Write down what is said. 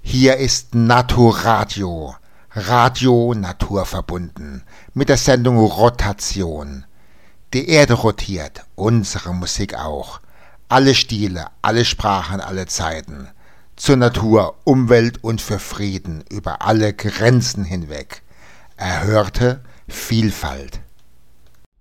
Hier ist Naturadio, Radio naturverbunden, mit der Sendung Rotation. Die Erde rotiert, unsere Musik auch. Alle Stile, alle Sprachen, alle Zeiten. Zur Natur, Umwelt und für Frieden über alle Grenzen hinweg. Erhörte Vielfalt.